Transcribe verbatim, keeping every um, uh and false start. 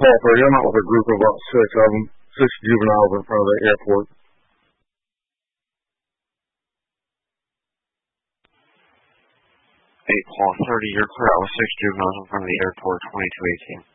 Paul thirty. I'm out with a group of about six of them, six juveniles in front of the airport. eight Paul thirty, you're clear out with six juveniles in front of the airport, twenty-two eighteen.